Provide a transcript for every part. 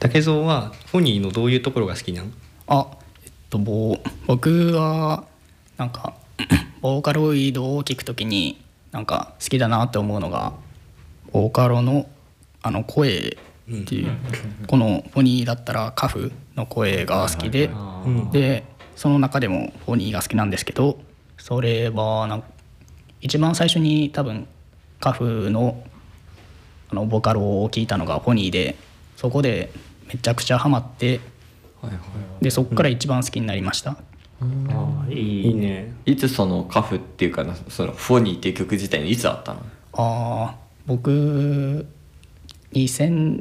竹蔵はフォニーのどういうところが好きなん？ 僕はなんかボーカロイドを聴くときになんか好きだなって思うのがボーカロの声っていう、このフォニーだったらカフの声が好きで、でその中でもフォニーが好きなんですけど、それは一番最初に多分カフのボカロを聴いたのがフォニーで、そこでめちゃくちゃハマって、でそこから一番好きになりました。 いいね。 いつそのカフっていうかな、そのフォニーっていう曲自体にいつあったの？ 僕2000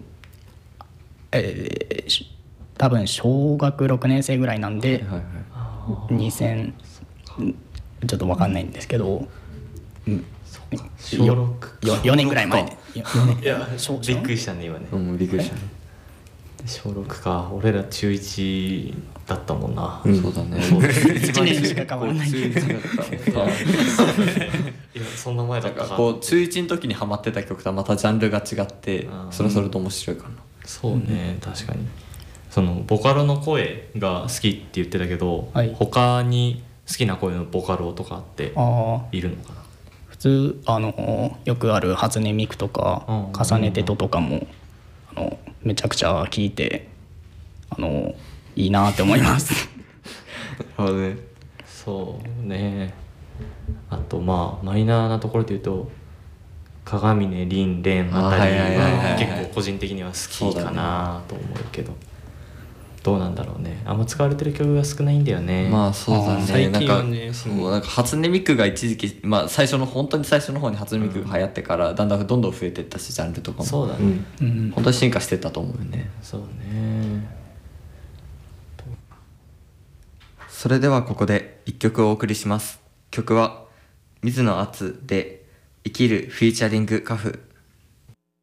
多分小学6年生ぐらいなんで、2000ちょっと分かんないんですけど、 小6 4年ぐらい前で。 いやびっくりしたね今ね。 びっくりしたね。 小6か。俺ら中1だったもんな。 そうだね。 1年しか変わらない。 中1だったもん。 いやそんな前だったか。 こう中1の時にハマってた曲とはまたジャンルが違って、それはそれと面白いかな。 そうね、確かに。そのボカロの声が好きって言ってたけど、他に好きな声のボカロとかっているのかな？ 普通よくある初音ミクとか重ねてととかもめちゃくちゃ聞いていいなって思います。 なるほどね。 そうね。あとマイナーなところで言うと鏡音凛蓮あたりは結構個人的には好きかなと思うけど、どうなんだろうね。あんま使われてる曲が少ないんだよね。 まあそうだね。 最近はね、 なんか初音ミクが一時期、本当に最初の方に初音ミクが流行ってからだんだんどんどん増えていったし、ジャンルとかもそうだね、 本当に進化してったと思うよね。 そうね。 それではここで1曲をお送りします。曲は水野敦で生きるフィーチャリングカフ。